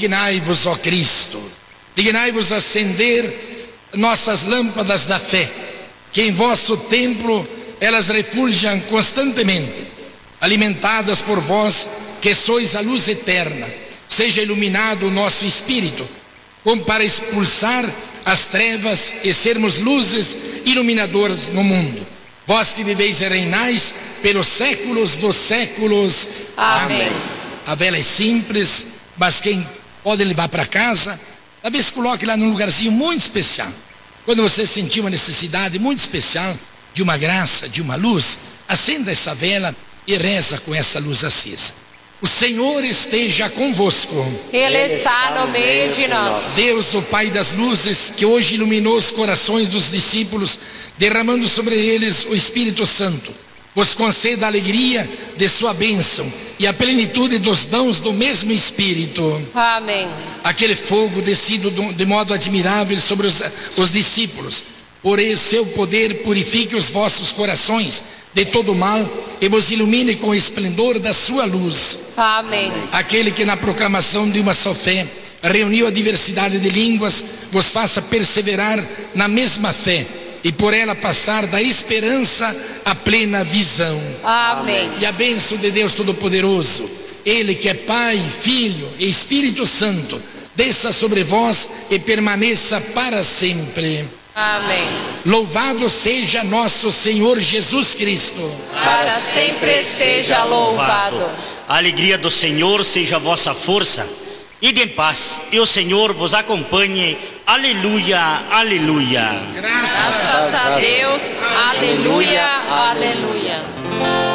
dignai-vos, ó Cristo, dignai-vos acender nossas lâmpadas da fé, que em vosso templo elas refuljam constantemente, alimentadas por vós, que sois a luz eterna. Seja iluminado o nosso espírito, como para expulsar as trevas e sermos luzes iluminadoras no mundo. Vós que viveis e reinais pelos séculos dos séculos. Amém. A vela é simples, mas quem pode levar para casa, talvez coloque lá num lugarzinho muito especial. Quando você sentir uma necessidade muito especial de uma graça, de uma luz, acenda essa vela e reza com essa luz acesa. O Senhor esteja convosco. Ele está no meio de nós. Deus, o Pai das luzes, que hoje iluminou os corações dos discípulos, derramando sobre eles o Espírito Santo, vos conceda a alegria de sua bênção e a plenitude dos dons do mesmo Espírito. Amém. Aquele fogo descido de modo admirável sobre os discípulos, por seu poder purifique os vossos corações de todo mal e vos ilumine com o esplendor da sua luz. Amém. Aquele que na proclamação de uma só fé reuniu a diversidade de línguas, vos faça perseverar na mesma fé e por ela passar da esperança à plena visão. Amém. E a bênção de Deus Todo-Poderoso, Ele que é Pai, Filho e Espírito Santo, desça sobre vós e permaneça para sempre. Amém. Louvado seja nosso Senhor Jesus Cristo. Para sempre seja louvado. A alegria do Senhor seja a vossa força. Ide em paz e o Senhor vos acompanhe. Aleluia, aleluia. Graças Graças a Deus. Aleluia, aleluia.